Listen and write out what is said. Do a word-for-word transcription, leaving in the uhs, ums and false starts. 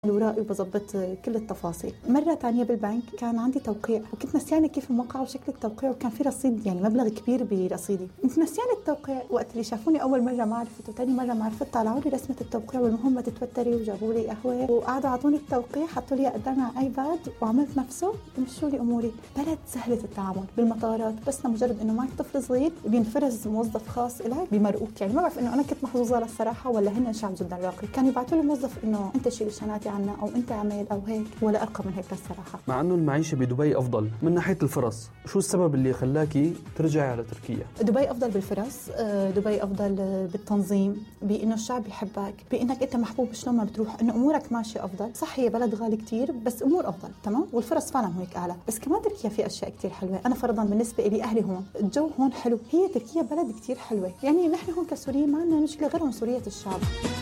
الورائي وبظبط كل التفاصيل. مرة تانية بالبنك كان عندي توقيع وكنت نسيانة كيف الموقع وشكل التوقيع، وكان في رصيد يعني مبلغ كبير برصيدي، كنت نسيانة التوقيع. وقت اللي شافوني أول مرة ما عرفت وتاني مرة ما عرفت، طلعوا لي رسمة التوقيع والمهم ما تتوتري، وجابوا لي قهوة وقعدوا عطوني التوقيع، حطوا لي قدامي على ايباد وعملت نفسه ومشوا لي أموري. بلد سهلة التعامل بالمطارات، بس لمجرد إنه معك طفل صغير بينفرز موظف خاص إلك بمرقوك. يعني ما بعرف إنه أنا كنت محظوظة للصراحة ولا هن شعب جدا راقي، كانوا يبعتوا لي موظف إنه أنت شيل شنطتي عنا أو أنت أو هيك، ولا أرقى من هيك الصراحة. مع أنه المعيشة بدبي أفضل من ناحية الفرص، شو السبب اللي خلاكي ترجعي على تركيا؟ دبي أفضل بالفرص، دبي أفضل بالتنظيم، بأنه الشعب يحبك، بأنك أنت محبوب شلون ما بتروح، أنه أمورك ماشية أفضل. صح هي بلد غالي كتير بس أمور أفضل تمام، والفرص فعلا هيك أعلى. بس كمان تركيا في أشياء كتير حلوة. أنا فرضا بالنسبة لي أهلي هون، الجو هون حلو، هي تركيا بلد كتير حلوة. يعني نحن هون كسوريين ما عندنا مشكلة غير عنصرية الشعب.